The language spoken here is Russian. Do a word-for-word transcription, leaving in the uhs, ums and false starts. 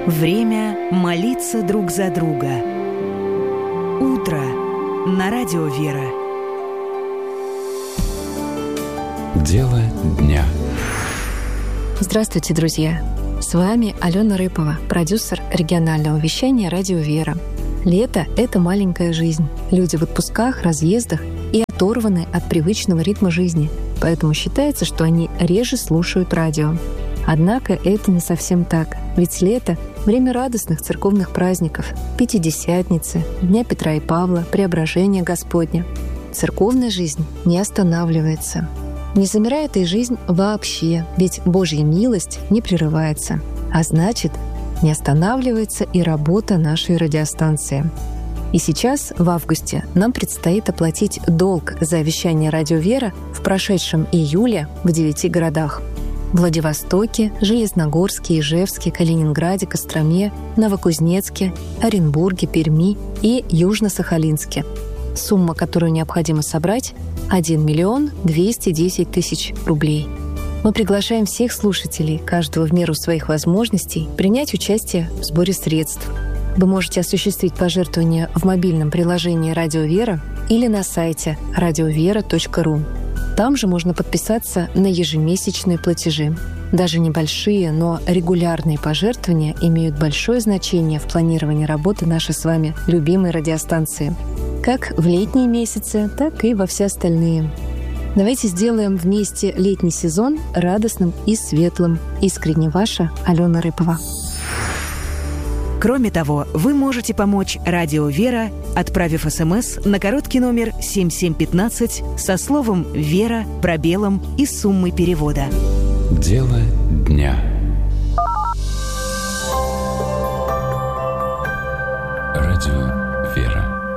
Время молиться друг за друга. Утро на радио Вера. Дело дня. Здравствуйте, друзья! С вами Алена Рыпова, продюсер регионального вещания «Радио Вера». Лето — это маленькая жизнь. Люди в отпусках, разъездах и оторваны от привычного ритма жизни, поэтому считается, что они реже слушают радио. Однако это не совсем так, ведь лето — время радостных церковных праздников, Пятидесятницы, Дня Петра и Павла, Преображения Господня. Церковная жизнь не останавливается. Не замирает и жизнь вообще, ведь Божья милость не прерывается. А значит, не останавливается и работа нашей радиостанции. И сейчас, в августе, нам предстоит оплатить долг за вещание «Радио Вера» в прошедшем июле в девяти городах: Владивостоке, Железногорске, Ижевске, Калининграде, Костроме, Новокузнецке, Оренбурге, Перми и Южно-Сахалинске. Сумма, которую необходимо собрать — один миллион двести десять тысяч рублей. Мы приглашаем всех слушателей, каждого в меру своих возможностей, принять участие в сборе средств. Вы можете осуществить пожертвования в мобильном приложении «Радио Вера» или на сайте радиовера точка ру. Там же можно подписаться на ежемесячные платежи. Даже небольшие, но регулярные пожертвования имеют большое значение в планировании работы нашей с вами любимой радиостанции. Как в летние месяцы, так и во все остальные. Давайте сделаем вместе летний сезон радостным и светлым. Искренне ваша Алена Рыпова. Кроме того, вы можете помочь радио Вера, отправив СМС на короткий номер семь семь один пять со словом «Вера», пробелом и суммой перевода. Дело дня. Радио Вера.